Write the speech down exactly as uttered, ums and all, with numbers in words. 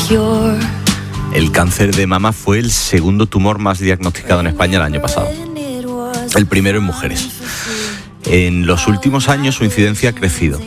El cáncer de mama fue el segundo tumor más diagnosticado en España el año pasado. El primero en mujeres. En los últimos años su incidencia ha crecido.